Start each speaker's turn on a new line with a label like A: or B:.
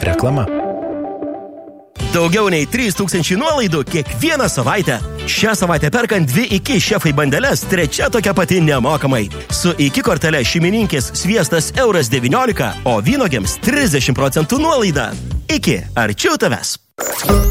A: Reklama.
B: Daugiau nei 3000 nuolaidų kiekvieną savaitę. Šią savaitę perkant 2 iki šefai bandeles, 3 tokia pati nemokamai. Su iki kortele šeimininkės sviestas €19, o vynogiams 30% nuolaida. Iki, arčiau tavęs.